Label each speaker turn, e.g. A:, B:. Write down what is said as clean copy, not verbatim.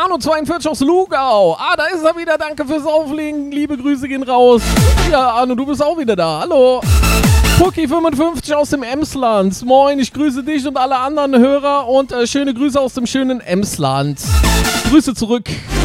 A: Arno42 aus Lugau. Da ist er wieder. Danke fürs Auflegen. Liebe Grüße gehen raus. Ja, Arno, du bist auch wieder da. Hallo. Pucki55 aus dem Emsland. Moin, ich grüße dich und alle anderen Hörer und schöne Grüße aus dem schönen Emsland. Grüße zurück.